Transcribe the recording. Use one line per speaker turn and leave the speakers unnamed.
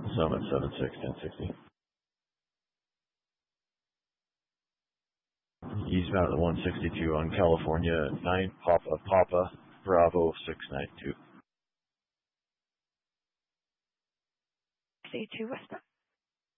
Summit 76, 1060. Eastbound at 162 on California, 9 Papa, Bravo 692.
C2 westbound.